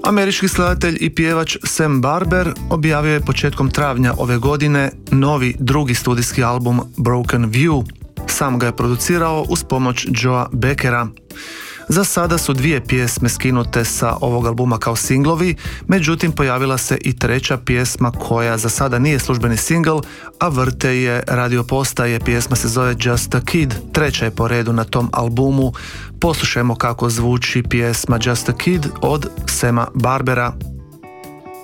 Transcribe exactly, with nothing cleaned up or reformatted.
Američki skladatelj i pjevač Sam Barber objavio je početkom travnja ove godine novi drugi studijski album Broken View. Sam ga je producirao uz pomoć Joea Beckera. Za sada su dvije pjesme skinute sa ovog albuma kao singlovi, međutim pojavila se i treća pjesma koja za sada nije službeni singl, a vrte je radio postaje. Pjesma se zove Just a Kid, treća je po redu na tom albumu. Poslušajmo kako zvuči pjesma Just a Kid od Sama Barbera.